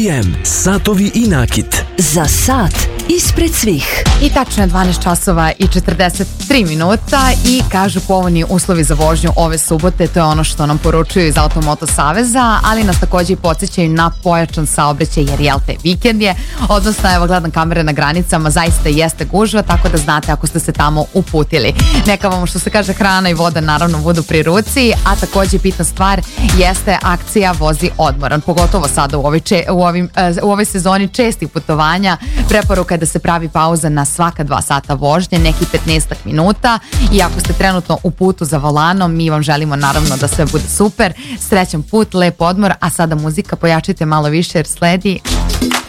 KTM, satovi i nakit. Za sat ispred svih. I tačno je 12 časova i 43 minuta i kažu povoljni uslovi za vožnju ove subote, to je ono što nam poručuju iz Automoto Saveza, ali nas takođe i podsjećaju na pojačan saobraćaj jer jel te vikend je, odnosno evo gledam kamere na granicama, zaista jeste gužva, tako da znate ako ste se tamo uputili. Neka vam što se kaže hrana i voda naravno budu pri ruci, a takođe bitna stvar jeste akcija Vozi odmoran, pogotovo sada u ovoj sezoni čestih putovanja. Preporuka je da se pravi pauza na svaka 2 sata vožnje, neki 15 minuta, i ako ste trenutno u putu za volanom, mi vam želimo naravno da sve bude super, srećan put, lep odmor, a sada muzika, pojačajte malo više jer sledi